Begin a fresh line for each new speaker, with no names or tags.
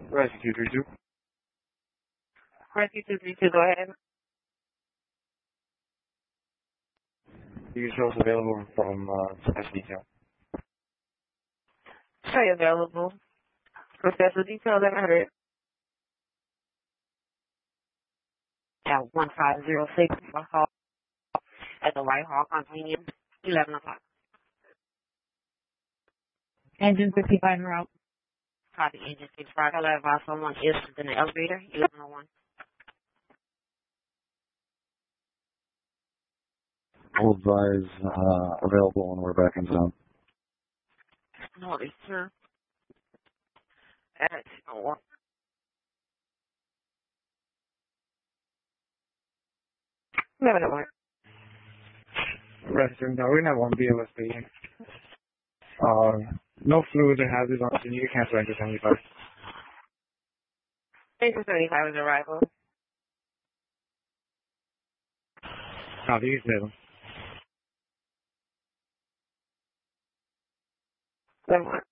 Rescue 232.
Rescue 232, go ahead.
You show us available from special detail.
Show you available for special detail 1100 at 1506 Hall at the White Hall Condominium, 11 o'clock.
Engine 55 en route.
Copy, engine 65. I'll advise someone is in the elevator, 1101.
We'll advise available when we're back in town.
Notice, sir. At 1. Never know.
Restroom, no, we have one BLS station. No fluids or hazards on scene. You can cancel engine 75.
Engine 75 is arrival.
Copy, you can
7-1.